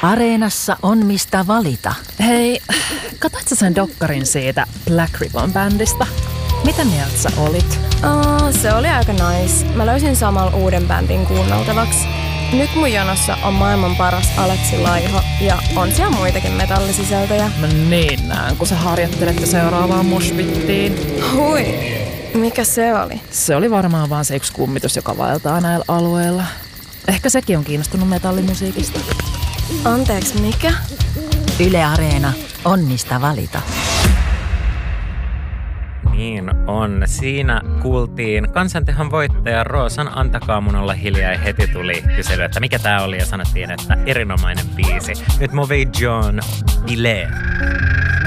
Areenassa on mistä valita. Hei, katsoitko sen dokkarin siitä Black Ribbon-bändistä? Mitä mieltä sä olit? Se oli aika nice. Mä löysin samalla uuden bändin kuunneltavaksi. Nyt mun jonossa on maailman paras Aleksi Laiho ja on siellä muitakin metallisisältöjä. Mä niin näen, kun sä harjoittelette seuraavaan mushpittiin. Hui, mikä se oli? Se oli varmaan vaan se yksi kummitus, joka vaeltaa näillä alueilla. Ehkä sekin on kiinnostunut metallimusiikista. Anteeksi, mikä? Yle Areena on mistä valita. Niin on. Siinä kuultiin kansantehon voittaja Roosan Antakaa mun olla hiljaa ja heti tuli kysely, että mikä tää oli ja sanottiin, että erinomainen biisi. Nyt Mauvais John, Ile.